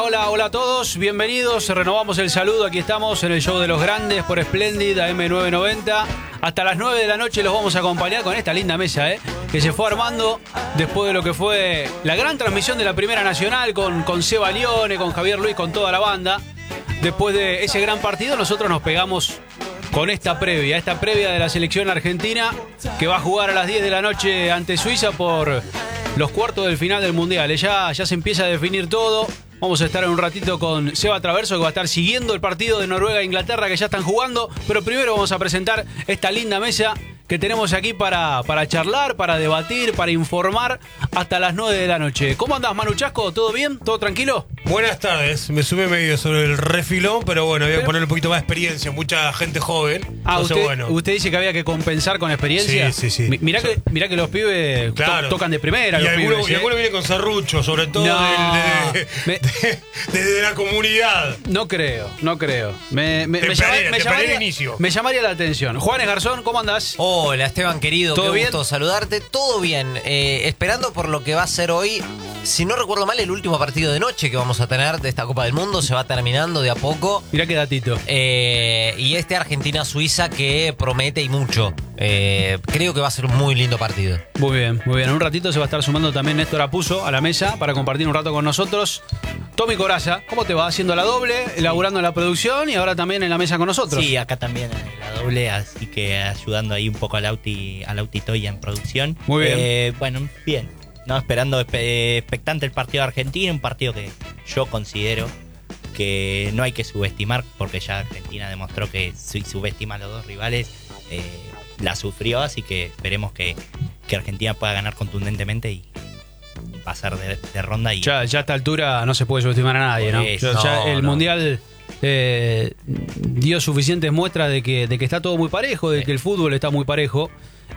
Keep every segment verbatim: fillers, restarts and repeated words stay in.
Hola, hola a todos, bienvenidos, renovamos el saludo, aquí estamos en el show de los grandes por Splendid A M nueve noventa. Hasta las nueve de la noche los vamos a acompañar con esta linda mesa, ¿eh? que se fue armando después de lo que fue la gran transmisión de la Primera Nacional con, con Seba Lione, con Javier Luis, con toda la banda. Después de ese gran partido nosotros nos pegamos con esta previa, esta previa de la selección argentina que va a jugar a las diez de la noche ante Suiza por los cuartos del final del Mundial. Ya, ya se empieza a definir todo. Vamos a estar en un ratito con Seba Traverso, que va a estar siguiendo el partido de Noruega e Inglaterra, que ya están jugando. Pero primero vamos a presentar esta linda mesa que tenemos aquí para, para charlar, para debatir, para informar hasta las nueve de la noche. ¿Cómo andás, Manu Chasco? ¿Todo bien? ¿Todo tranquilo? Buenas tardes. Me sumé medio sobre el refilón, pero bueno, voy a pero... poner un poquito más de experiencia. Mucha gente joven. Ah, entonces, usted, bueno. ¿usted dice que había que compensar con experiencia? Sí, sí, sí. Mirá, o sea, que, mirá que los pibes claro. to tocan de primera. Y los alguno, pibes, y ¿eh? alguno viene con serrucho, sobre todo no, de, de, me... de, de, de la comunidad. No creo, no creo. Me, me, te me, llama, llamaría, me, te llamaría, inicio. me llamaría la atención. Juanes Garzón, ¿cómo andás? Hola, Esteban querido, ¿Todo qué bien? gusto saludarte. Todo bien, eh, esperando por lo que va a ser hoy, si no recuerdo mal, el último partido de noche que vamos a tener de esta Copa del Mundo. Se va terminando de a poco. Mirá qué datito. Eh, y este Argentina-Suiza que promete y mucho. Eh, creo que va a ser un muy lindo partido. Muy bien, muy bien. En un ratito se va a estar sumando también Néstor Apuso a la mesa para compartir un rato con nosotros. Tommy Coraza, ¿cómo te va? Haciendo la doble, elaborando en la producción y ahora también en la mesa con nosotros. Sí, acá también en la doble, así que ayudando ahí un poco al Auti, al Auti Toya en producción. Muy bien. Eh, bueno, bien. No, esperando expectante el partido de Argentina, un partido que yo considero que no hay que subestimar, porque ya Argentina demostró que si subestima a los dos rivales, eh, la sufrió, así que esperemos que, que Argentina pueda ganar contundentemente y pasar de, de ronda. Y ya, ya a esta altura no se puede subestimar a nadie, ¿no? Eso, ya, ya no, el no. Mundial eh, dio suficientes muestras de que, de que está todo muy parejo, de sí. que el fútbol está muy parejo.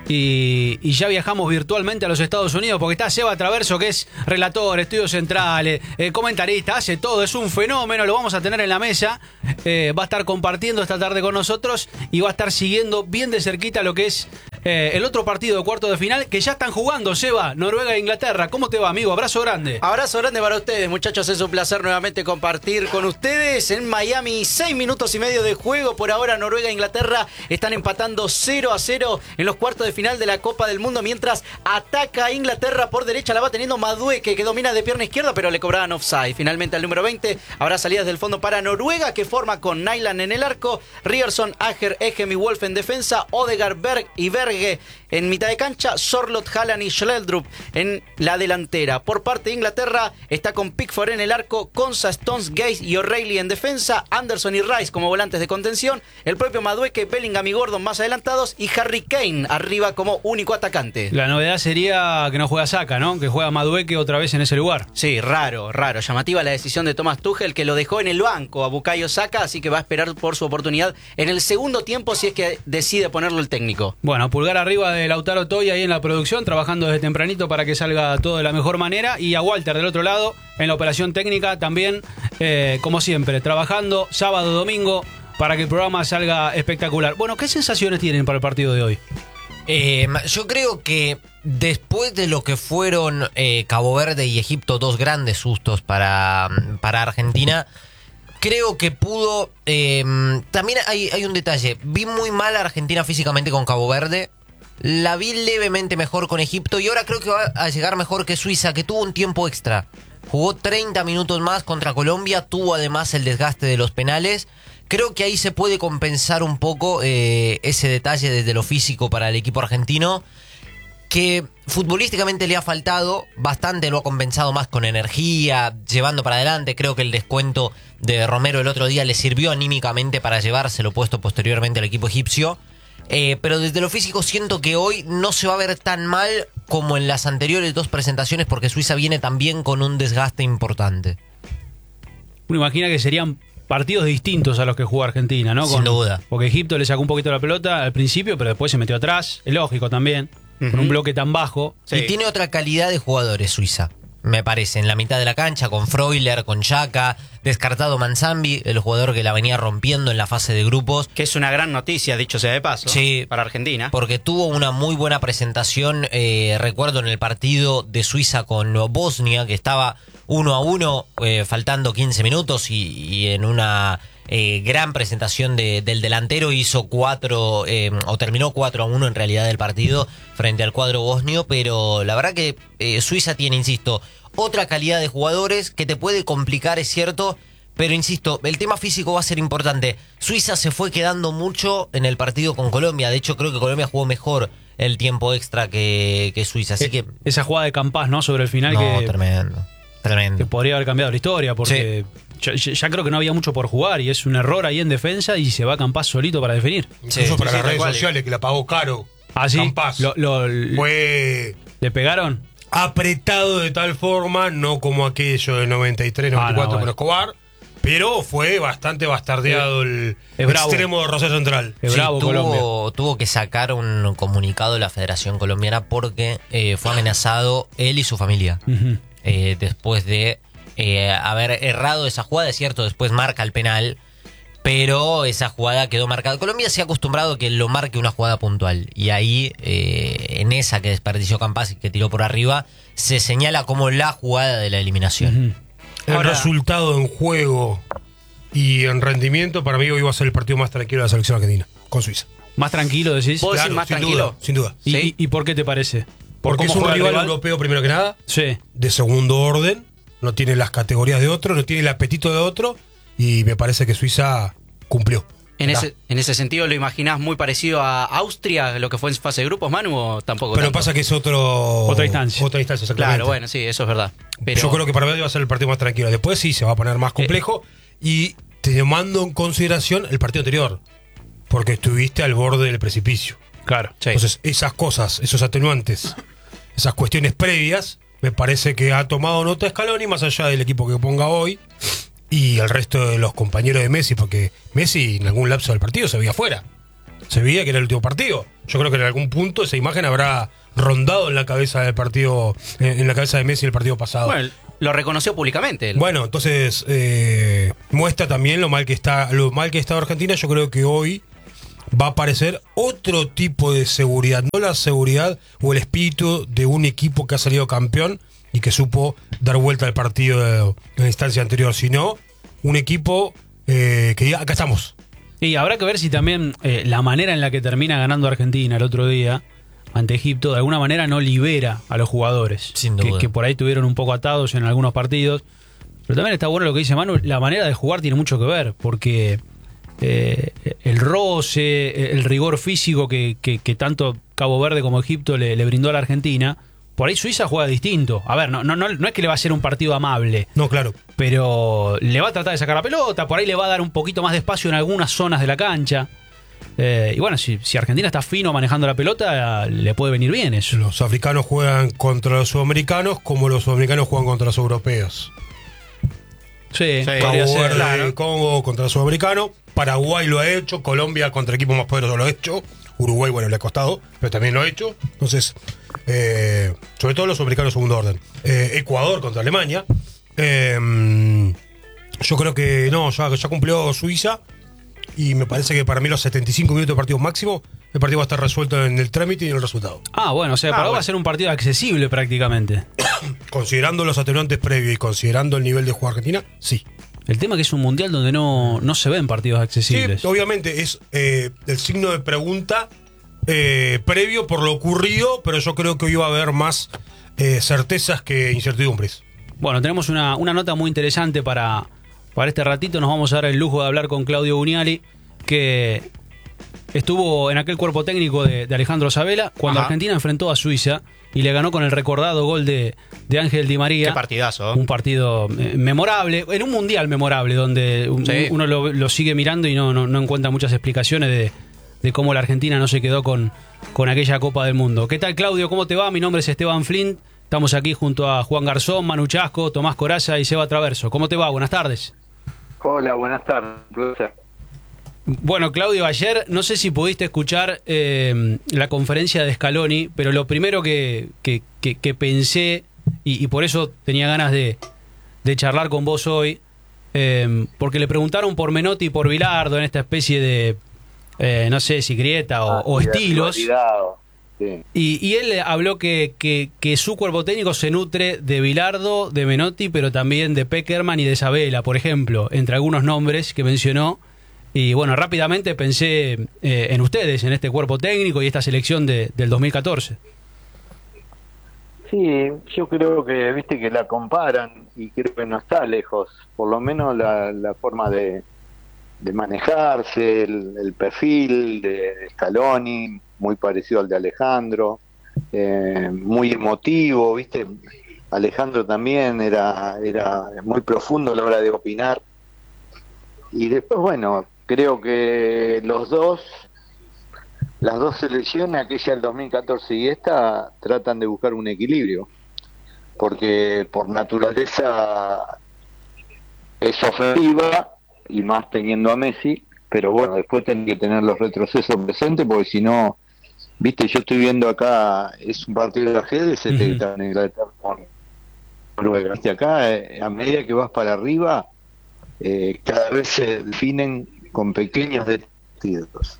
Y, y ya viajamos virtualmente a los Estados Unidos porque está Seba Traverso, que es relator, estudios centrales, eh, comentarista, hace todo, es un fenómeno, lo vamos a tener en la mesa, eh, va a estar compartiendo esta tarde con nosotros y va a estar siguiendo bien de cerquita lo que es eh, el otro partido de cuarto de final que ya están jugando, Seba, Noruega e Inglaterra. ¿Cómo te va, amigo? Abrazo grande. Abrazo grande para ustedes, muchachos, es un placer nuevamente compartir con ustedes en Miami. Seis minutos y medio de juego, por ahora Noruega e Inglaterra están empatando cero a cero en los cuartos de final de la Copa del Mundo, mientras ataca a Inglaterra por derecha, la va teniendo Madueke, que domina de pierna izquierda, pero le cobraban offside. Finalmente al número veinte habrá salidas del fondo para Noruega, que forma con Nyland en el arco, Ryerson, Ager, Egem y Wolf en defensa, Odegaard, Berg y Berge en mitad de cancha, Sorloth, Haaland y Schleldrup en la delantera. Por parte de Inglaterra está con Pickford en el arco, Konsa, Stones, Gaze y O'Reilly en defensa, Anderson y Rice como volantes de contención, el propio Madueke, Bellingham y Gordon más adelantados y Harry Kane arriba como único atacante. La novedad sería que no juega Saka, ¿no? Que juega Madueke otra vez en ese lugar. Sí, raro, raro. Llamativa la decisión de Thomas Tuchel, que lo dejó en el banco a Bukayo Saka, así que va a esperar por su oportunidad en el segundo tiempo si es que decide ponerlo el técnico. Bueno, pulgar arriba de Lautaro Toya ahí en la producción, trabajando desde tempranito para que salga todo de la mejor manera. Y a Walter del otro lado, en la operación técnica, también, eh, como siempre, trabajando sábado, domingo, para que el programa salga espectacular. Bueno, ¿qué sensaciones tienen para el partido de hoy? Eh, yo creo que después de lo que fueron eh, Cabo Verde y Egipto, dos grandes sustos para, para Argentina, creo que pudo... Eh, también hay, hay un detalle. Vi muy mal a Argentina físicamente con Cabo Verde. La vi levemente mejor con Egipto. Y ahora creo que va a llegar mejor que Suiza, que tuvo un tiempo extra. Jugó treinta minutos más contra Colombia. Tuvo además el desgaste de los penales. Creo que ahí se puede compensar un poco eh, ese detalle desde lo físico para el equipo argentino, que futbolísticamente le ha faltado, bastante lo ha compensado más con energía, llevando para adelante. Creo que el descuento de Romero el otro día le sirvió anímicamente para llevárselo puesto posteriormente al equipo egipcio. Eh, pero desde lo físico siento que hoy no se va a ver tan mal como en las anteriores dos presentaciones, porque Suiza viene también con un desgaste importante. Uno imagina que serían partidos distintos a los que jugó Argentina, ¿no? Sin Con, duda. Porque Egipto le sacó un poquito la pelota al principio, pero después se metió atrás. Es lógico también, uh-huh. Con un bloque tan bajo. Sí. Y tiene otra calidad de jugadores Suiza. me parece, en la mitad de la cancha, con Freuler, con Xhaka, descartado Manzambi, el jugador que la venía rompiendo en la fase de grupos. Que es una gran noticia, dicho sea de paso, sí, para Argentina. Porque tuvo una muy buena presentación, eh, recuerdo en el partido de Suiza con Bosnia, que estaba uno a uno, eh, faltando quince minutos, y, y en una eh, gran presentación de, del delantero hizo cuatro, eh, o terminó cuatro a uno en realidad el partido frente al cuadro bosnio, pero la verdad que eh, Suiza tiene, insisto, otra calidad de jugadores que te puede complicar, es cierto, pero insisto, el tema físico va a ser importante. Suiza se fue quedando mucho en el partido con Colombia, de hecho creo que Colombia jugó mejor el tiempo extra que, que Suiza, así Eh, que... Esa jugada de Campás, ¿no? Sobre el final No, que, tremendo, tremendo. que podría haber cambiado la historia, porque ya, ya creo que no había mucho por jugar y es un error ahí en defensa y se va Campás solito para definir. Incluso Sí, para sí, las tal redes cual. sociales, que la pagó caro. Ah, sí. Campás. Lo, lo- Fue ¿Le pegaron? apretado de tal forma, no como aquello del noventa y tres noventa y cuatro Ah, no, con bueno. Escobar, pero fue bastante bastardeado el es bravo. extremo de Rosario Central. Es Sí, bravo Colombia. tuvo, tuvo que sacar un comunicado de la Federación Colombiana porque eh, fue amenazado él y su familia. Ujú. Eh, después de eh, haber errado esa jugada, es cierto, después marca el penal, pero esa jugada quedó marcada. Colombia se ha acostumbrado a que lo marque una jugada puntual, y ahí, eh, en esa que desperdició Campás y que tiró por arriba, se señala como la jugada de la eliminación. Ujú. El Ahora- resultado en juego y en rendimiento, para mí hoy va a ser el partido más tranquilo de la selección argentina, con Suiza. Más tranquilo, decís. ¿Puedo decir Claro, más sin tranquilo? duda, sin duda. ¿Y, Sí. y- y por qué te parece? ¿Por Porque es cómo un juega el rival, rival? europeo primero que nada, Sí. de segundo orden, no tiene las categorías de otro, no tiene el apetito de otro, y me parece que Suiza cumplió. En Está. ese, en ese sentido, ¿lo imaginás muy parecido a Austria, lo que fue en fase de grupos, Manu, o tampoco Pero tanto? pasa que es otro Otra instancia. Otra instancia, exactamente. Claro, bueno, sí, eso es verdad. Pero Yo creo que para mí va a ser el partido más tranquilo. Después sí se va a poner más complejo, y tomando en consideración el partido anterior, porque estuviste al borde del precipicio. Claro. Sí. Entonces, esas cosas, esos atenuantes, esas cuestiones previas, me parece que ha tomado nota Scaloni, más allá del equipo que ponga hoy, y el resto de los compañeros de Messi, porque Messi en algún lapso del partido se veía afuera. Se veía que era el último partido. Yo creo que en algún punto esa imagen habrá rondado en la cabeza del partido, en en la cabeza de Messi el partido pasado. bueno, lo reconoció públicamente. él. Bueno, entonces eh, muestra también lo mal que está, lo mal que está Argentina. Yo creo que hoy va a aparecer otro tipo de seguridad, no la seguridad o el espíritu de un equipo que ha salido campeón y que supo dar vuelta al partido de- en la instancia anterior, sino un equipo eh, que diga, acá estamos. Y habrá que ver si también eh, la manera en la que termina ganando Argentina el otro día ante Egipto de alguna manera no libera a los jugadores. Sin que, duda. que por ahí tuvieron un poco atados en algunos partidos. Pero también está bueno lo que dice Manu, la manera de jugar tiene mucho que ver, porque eh, el roce, el rigor físico que, que- que tanto Cabo Verde como Egipto le, le brindó a la Argentina, por ahí Suiza juega distinto. A ver, no, no, no, no es que le va a ser un partido amable, No, claro. pero le va a tratar de sacar la pelota, por ahí le va a dar un poquito más de espacio en algunas zonas de la cancha. Eh, y bueno, si, si Argentina está fino manejando la pelota, eh, le puede venir bien eso. Los africanos juegan contra los sudamericanos como los sudamericanos juegan contra los europeos. Sí, Sí. podría Cabo ser. Verde, claro. Congo contra el sudamericano, Paraguay lo ha hecho, Colombia contra equipos más poderosos lo ha hecho, Uruguay, bueno, le ha costado, pero también lo ha hecho. Entonces, eh, sobre todo los sudamericanos segundo orden. Eh, Ecuador contra Alemania. Eh, yo creo que no, ya, ya cumplió Suiza, y me parece que para mí los setenta y cinco minutos de partido máximo, el partido va a estar resuelto en el trámite y en el resultado. Ah, bueno, o sea, Ah, para vos bueno. va a ser un partido accesible prácticamente. Considerando los atenuantes previos y considerando el nivel de juego de Argentina, sí. El tema es que es un mundial donde no, no se ven partidos accesibles. Sí, obviamente es eh, el signo de pregunta eh, previo por lo ocurrido, pero yo creo que hoy va a haber más eh, certezas que incertidumbres. Bueno, tenemos una, una nota muy interesante para, para este ratito. Nos vamos a dar el lujo de hablar con Claudio Buniali, que estuvo en aquel cuerpo técnico de, de Alejandro Sabela cuando Ajá. Argentina enfrentó a Suiza y le ganó con el recordado gol de, de Ángel Di María. Qué partidazo. ¿eh? Un partido eh, memorable, en un mundial memorable, donde un- Sí. uno lo, lo sigue mirando y no, no, no encuentra muchas explicaciones de, de cómo la Argentina no se quedó con, con aquella Copa del Mundo. ¿Qué tal, Claudio? ¿Cómo te va? Mi nombre es Esteban Flint. Estamos aquí junto a Juan Garzón, Manu Chasco, Tomás Coraza y Seba Traverso. ¿Cómo te va? Buenas tardes. Hola, buenas tardes. Placer. Bueno, Claudio, ayer no sé si pudiste escuchar eh, la conferencia de Scaloni, pero lo primero que, que, que- que pensé y, y por eso tenía ganas de, de charlar con vos hoy, eh, porque le preguntaron por Menotti y por Bilardo en esta especie de, eh, no sé si grieta o, Ah, o sí, estilos. cuidado, sí. Y, y él habló que, que, que su cuerpo técnico se nutre de Bilardo, de Menotti, pero también de Peckerman y de Sabela, por ejemplo, entre algunos nombres que mencionó. Y bueno, rápidamente pensé eh, en ustedes, en este cuerpo técnico y esta selección de, del dos mil catorce. Sí, yo creo que, viste, que la comparan y creo que no está lejos. Por lo menos la, la forma de, de manejarse, el, el perfil de, de Scaloni, muy parecido al de Alejandro, eh, muy emotivo, viste. Alejandro también era, era muy profundo a la hora de opinar. Y después, bueno, creo que los dos, las dos selecciones, aquella del dos mil catorce y esta, tratan de buscar un equilibrio, porque por naturaleza es ofensiva, y más teniendo a Messi, pero bueno, después tienen que tener los retrocesos presentes, porque si no, viste, yo estoy viendo acá, es un partido de ajedrez, este que está en Inglaterra con Noruega. Viste, acá, eh, a medida que vas para arriba, eh, cada vez se definen con pequeños detalles.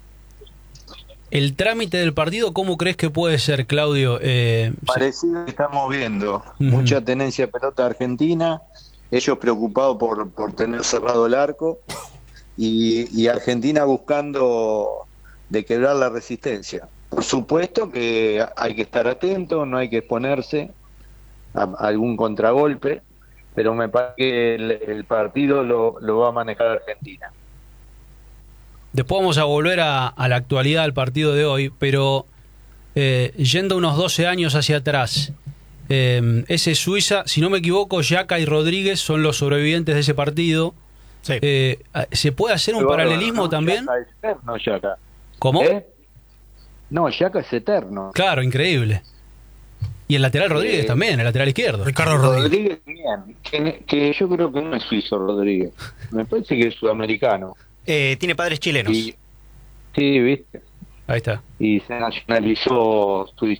El trámite del partido, ¿cómo crees que puede ser, Claudio? Eh, Parecido que estamos viendo, Ujú. mucha tenencia de pelota argentina, ellos preocupados por, por tener cerrado el arco, y, y Argentina buscando de quebrar la resistencia. Por supuesto que hay que estar atento, no hay que exponerse a, a algún contragolpe, pero me parece que el, el partido lo, lo va a manejar Argentina. Después vamos a volver a, a la actualidad del partido de hoy, pero eh, yendo unos doce años hacia atrás, eh, ese Suiza, si no me equivoco, Yaka y Rodríguez son los sobrevivientes de ese partido. Sí. Eh, ¿Se puede hacer un paralelismo No, también? Yaka es eterno, Yaka. ¿Cómo? ¿Eh? No, Yaka es eterno. Claro, increíble. Y el lateral Rodríguez Eh, también, el lateral izquierdo. Ricardo Rodríguez. Rodríguez bien, que, que yo creo que no es suizo Rodríguez, me parece que es sudamericano. Eh, tiene padres chilenos. Y, sí, viste, Ahí está. y se nacionalizó suizo.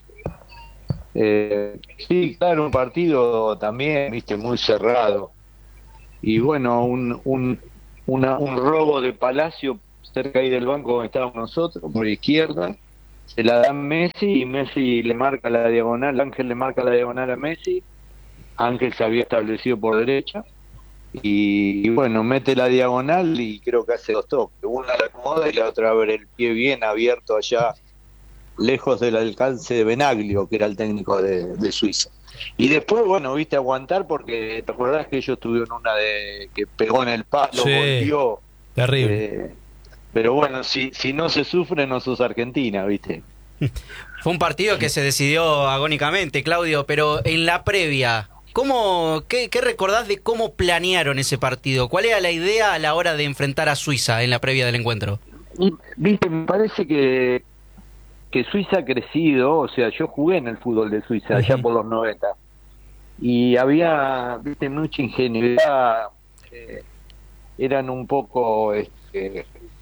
Eh, sí, claro, un partido también, viste, muy cerrado. Y bueno, un, un, una, un robo de Palacio cerca ahí del banco donde estábamos nosotros, por izquierda. Se la da Messi y Messi le marca la diagonal, Ángel le marca la diagonal a Messi. Ángel se había establecido por derecha. Y, y bueno, mete la diagonal y creo que hace dos toques. Una la acomoda y la otra abre el pie bien abierto allá, lejos del alcance de Benaglio, que era el técnico de, de Suiza. Y después, bueno, viste, aguantar porque te acordás que ellos tuvieron una de que pegó en el palo, Sí. volvió. Terrible. eh, pero bueno, si, si no se sufre, no sos Argentina, viste. Fue un partido que se decidió agónicamente, Claudio, pero en la previa, ¿cómo, qué, qué recordás de cómo planearon ese partido? ¿Cuál era la idea a la hora de enfrentar a Suiza en la previa del encuentro? Y, viste, me parece que, que Suiza ha crecido, o sea, yo jugué en el fútbol de Suiza allá por los noventa, y había, viste, mucha ingenuidad, eh, eran un poco este,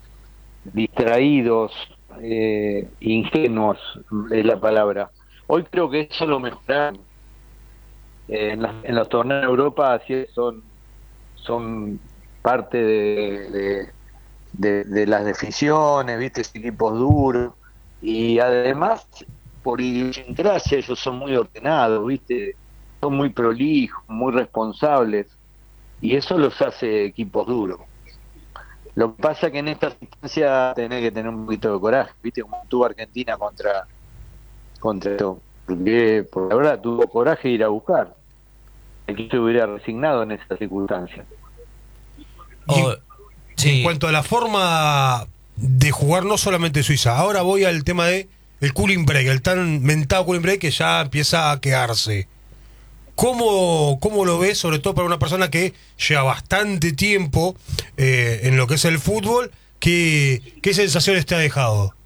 distraídos, eh, ingenuos es la palabra. Hoy creo que eso lo mejoraron. Eh, en, la- en los torneos de Europa así son, son parte de, de, de- de las definiciones, viste, equipos duros, y además por idiosincrasia ellos son muy ordenados, viste, son muy prolijos, muy responsables, y eso los hace equipos duros. Lo que pasa que en esta instancia tenés que tener un poquito de coraje, viste, como tuvo Argentina contra contra esto, porque por la verdad tuvo coraje de ir a buscar. Aquí se hubiera resignado en esa circunstancia. Y Oh, sí. en cuanto a la forma de jugar, no solamente Suiza, ahora voy al tema de el cooling break, el tan mentado cooling break que ya empieza a quedarse. ¿Cómo, cómo lo ves, sobre todo para una persona que lleva bastante tiempo eh, en lo que es el fútbol? ¿Qué, qué sensaciones te ha dejado?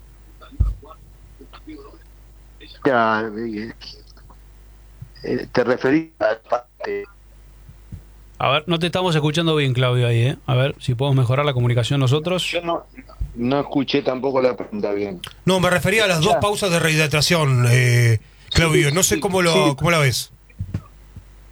Ya, eh, eh, te referís a la parte. A ver, no te estamos escuchando bien, Claudio, ahí, ¿eh? A ver si podemos mejorar la comunicación nosotros. Yo no, no escuché tampoco la pregunta bien. No, me refería a las dos Ya. pausas de rehidratación, eh, Claudio. No sé cómo, lo, Sí. cómo la ves.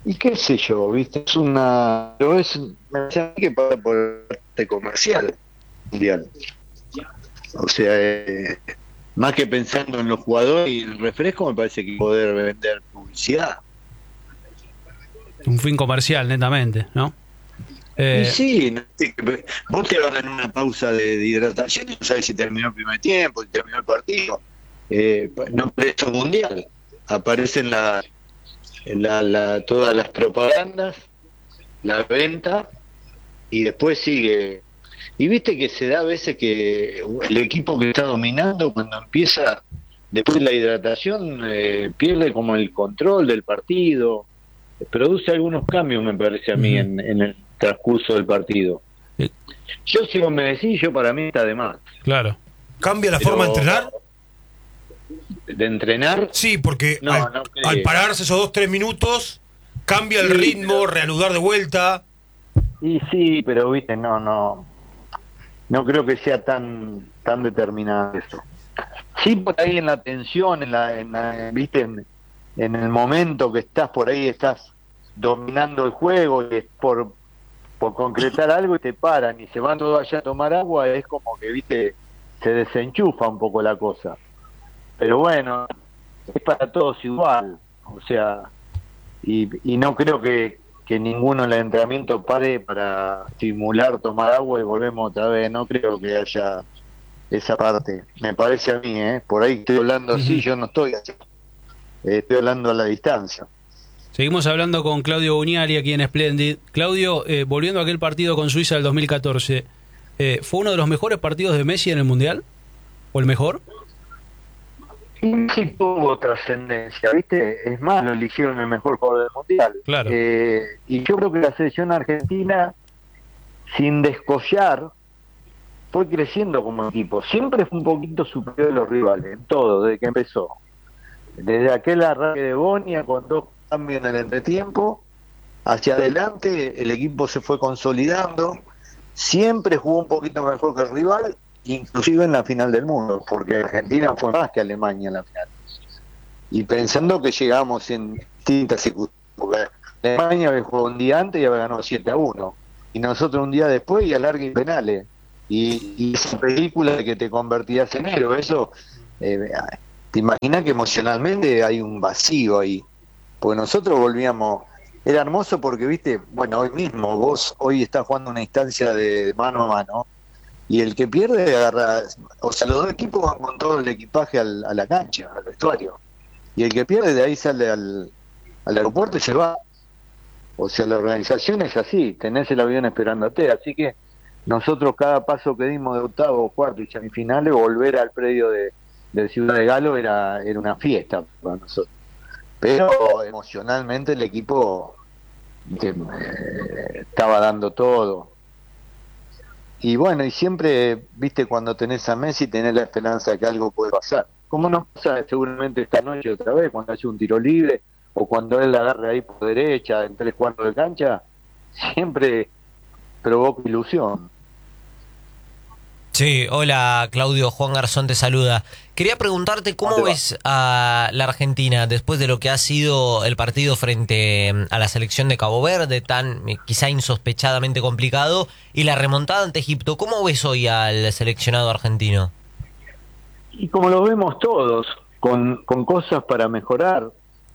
Y qué sé yo, ¿viste? Es una... Pero es, me parece a mí que pasa por parte comercial mundial. O sea, eh, más que pensando en los jugadores y el refresco, me parece que poder vender publicidad. Un fin comercial, netamente, ¿no? Eh, Y sí, no sé, que- vos te vas en una pausa de, de hidratación y no sabes si terminó el primer tiempo, si terminó el partido. Eh, no, esto es mundial. Aparecen la, la, la, todas las propagandas, la venta, y después sigue. Y viste que se da a veces que el equipo que está dominando, cuando empieza después de la hidratación, eh, pierde como el control del partido, produce algunos cambios, me parece a mí, Ujú. en, en el transcurso del partido. Sí. Yo, si vos me decís, yo para mí está de más. claro. ¿Cambia la Pero- forma de entrenar? De entrenar, Sí, porque No, al, no creo. al pararse esos dos, tres minutos, cambia el Sí, ritmo, pero- reanudar de vuelta. y sí, pero viste, no, no, no creo que sea tan, tan determinado eso. Sí, por ahí en la tensión, en la, en la- viste, en, en el momento que estás por ahí, estás dominando el juego y es por, por concretar algo y te paran y se van todos allá a tomar agua, es como que, viste, se desenchufa un poco la cosa. Pero bueno, es para todos igual, o sea, y, y no creo que, que ninguno en el entrenamiento pare para simular tomar agua y volvemos otra vez, no creo que haya esa parte, me parece a mí, ¿eh? Por ahí estoy hablando así, Ujú. yo no estoy así, eh, estoy hablando a la distancia. Seguimos hablando con Claudio Buniari aquí en Splendid. Claudio, eh, volviendo a aquel partido con Suiza del dos mil catorce, eh, ¿fue uno de los mejores partidos de Messi en el Mundial? ¿O el mejor? Y sí tuvo trascendencia, ¿viste? Es más, lo eligieron el mejor jugador del mundial. Claro. Eh, y yo creo que la selección argentina, sin descollar, fue creciendo como equipo. Siempre fue un poquito superior a los rivales, en todo, desde que empezó. Desde aquel arranque de Bonia, con dos cambios en el entretiempo, hacia adelante el equipo se fue consolidando. Siempre jugó un poquito mejor que el rival, inclusive en la final del mundo, porque Argentina fue más que Alemania en la final. Y pensando que llegamos en distintas circunstancias, porque Alemania había jugado un día antes y había ganado siete a uno, y nosotros un día después y alargue y penales. Y, y esa película de que te convertías en héroe, eso, eh, te imaginas que emocionalmente hay un vacío ahí, porque nosotros volvíamos. Era hermoso porque, viste, bueno, hoy mismo, vos hoy estás jugando una instancia de mano a mano, y el que pierde agarra, o sea, los dos equipos van con todo el equipaje al, a la cancha, al vestuario, y el que pierde de ahí sale al, al aeropuerto y se va. O sea, la organización es así, tenés el avión esperándote, así que nosotros cada paso que dimos de octavo, cuarto y semifinales, volver al predio de, de Ciudad de Galo era, era una fiesta para nosotros. Pero emocionalmente el equipo que, eh, estaba dando todo. Y bueno, y siempre, viste, cuando tenés a Messi, tenés la esperanza de que algo puede pasar. ¿Cómo no pasa seguramente esta noche otra vez, cuando haya un tiro libre, o cuando él la agarre ahí por derecha, en tres cuartos de cancha? Siempre provoca ilusión. Sí, hola Claudio, Juan Garzón te saluda. Quería preguntarte cómo ¿Cómo te va? ves a la Argentina después de lo que ha sido el partido frente a la selección de Cabo Verde, tan eh, quizá insospechadamente complicado, y la remontada ante Egipto. ¿Cómo ves hoy al seleccionado argentino? Y como lo vemos todos, con, con cosas para mejorar,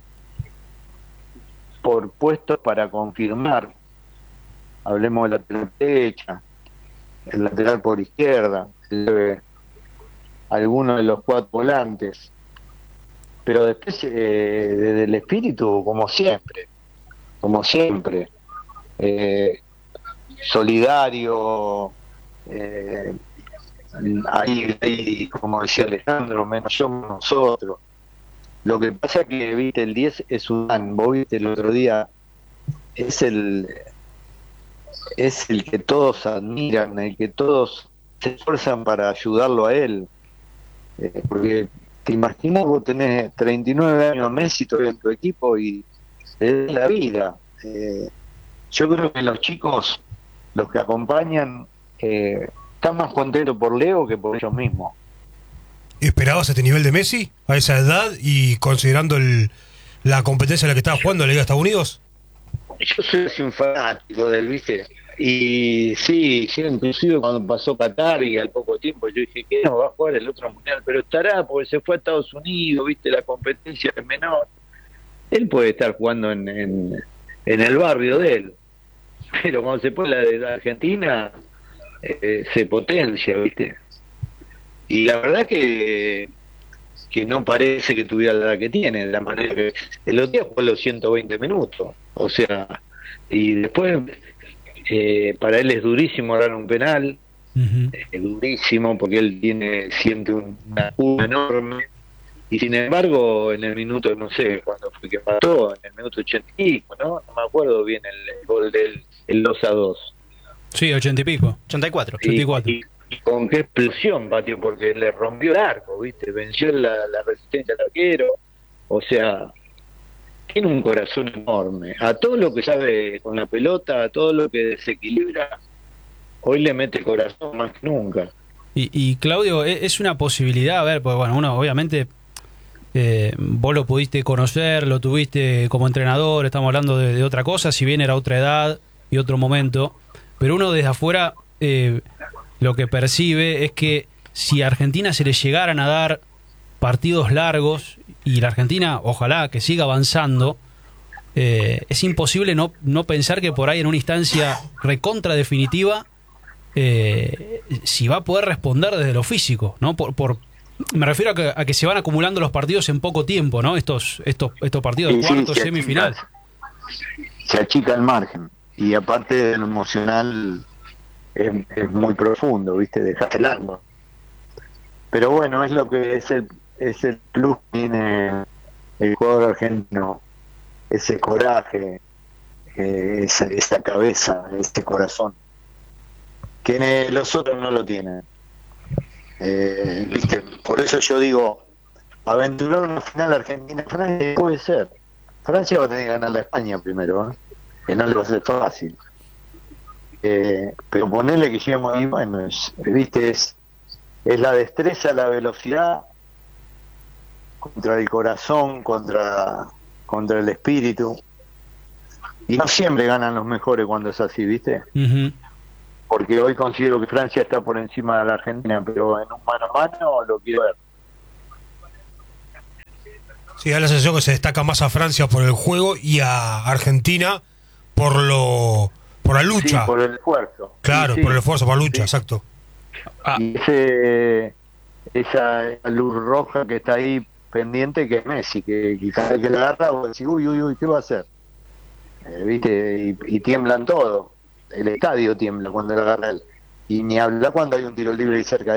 por puestos para confirmar. Hablemos de la lateral derecha, el lateral por izquierda, el, alguno de los cuatro volantes. Pero después, eh, desde el espíritu, como siempre, como siempre, eh, solidario, eh, ahí, ahí, como decía Alejandro, menos yo, menos nosotros. Lo que pasa es que, viste, el diez es Sudán, vos viste el otro día, es el es el que todos admiran, el que todos se esfuerzan para ayudarlo a él. Eh, porque te imaginas, vos tenés treinta y nueve años, Messi todavía en tu equipo y es la vida. Eh, yo creo que los chicos, los que acompañan, eh, están más contentos por Leo que por ellos mismos. ¿Esperabas este nivel de Messi a esa edad y considerando el, la competencia en la que estaba jugando en la Liga de Estados Unidos? yo soy así un fanático del, ¿viste? Y sí, sí, inclusive cuando pasó Qatar y al poco tiempo yo dije que no va a jugar el otro mundial, pero estará porque se fue a Estados Unidos, ¿viste? La competencia es menor. Él puede estar jugando en, en, en el barrio de él, pero cuando se pone la de la Argentina eh, se potencia, ¿viste? Y la verdad que que no parece que tuviera la edad que tiene, de la manera que el otro día jugó los ciento veinte minutos, o sea, y después eh, para él es durísimo dar un penal, Ujú. es durísimo porque él tiene siente un- una curva enorme, y sin embargo en el minuto, no sé cuándo fue que mató, en el minuto ochenta y pico, ¿no? No me acuerdo bien el, el gol del el dos a dos. Sí, ochenta y pico. ochenta y cuatro. ochenta y cuatro. Y, y con qué explosión batió, porque le rompió el arco, ¿viste? Venció la, la resistencia al arquero. O sea, tiene un corazón enorme. A todo lo que sabe con la pelota, a todo lo que desequilibra, hoy le mete corazón más que nunca. Y, y Claudio, e- es una posibilidad, a ver, pues bueno, uno obviamente, eh, vos lo pudiste conocer, lo tuviste como entrenador, estamos hablando de, de otra cosa, si bien era otra edad y otro momento, pero uno desde afuera eh, lo que percibe es que si a Argentina se le llegaran a dar partidos largos, y la Argentina ojalá que siga avanzando, eh, es imposible no, no pensar que por ahí en una instancia recontra definitiva eh, si va a poder responder desde lo físico, ¿no? Por, por me refiero a que, a que se van acumulando los partidos en poco tiempo, ¿no? Estos estos estos partidos Sí, sí, cuartos, se semifinal. achica- Se achica el margen. Y aparte de lo emocional, es, es muy profundo, ¿viste? Dejas el alma. Pero bueno, es lo que es el, es el plus que tiene el jugador argentino, ese coraje, eh, esa, esa cabeza, ese corazón, que ne- los otros no lo tienen. Eh, ¿viste? Por eso yo digo, aventurar una final Argentina-Francia puede ser. Francia va a tener que ganar a España primero, ¿eh? Que no le va a ser fácil. Eh, pero ponerle que lleguemos ahí, bueno, es, ¿viste? Es, es la destreza, la velocidad contra el corazón, contra, contra el espíritu. Y no siempre ganan los mejores cuando es así, ¿viste? Ujú. Porque hoy considero que Francia está por encima de la Argentina, pero en un mano a mano lo quiero ver. Sí, da la sensación que se destaca más a Francia por el juego y a Argentina por lo por la lucha. Sí, por el esfuerzo. Claro, Sí, sí. por el esfuerzo, por la lucha, Sí. exacto. Ah, Y ese, esa, esa luz roja que está ahí pendiente, que es Messi, que, que cada vez que la agarra, vos decís, uy, uy, uy, ¿qué va a hacer? Eh, ¿Viste? Y, y tiemblan todo. El estadio tiembla cuando la agarra él. Y ni habla cuando hay un tiro libre ahí cerca de